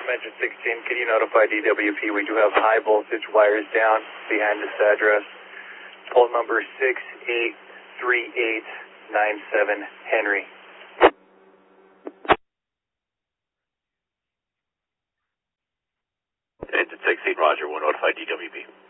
Engine 16, can you notify DWP? We do have high voltage wires down behind this address. Pole number 683897 Henry. Engine 16, roger, we'll notify DWP.